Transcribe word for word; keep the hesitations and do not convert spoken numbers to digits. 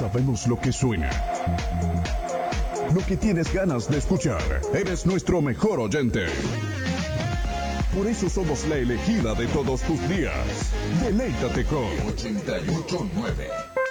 Sabemos lo que suena, lo que tienes ganas de escuchar. Eres nuestro mejor oyente. Por eso somos la elegida de todos tus días. Deleítate con ochenta y ocho punto nueve.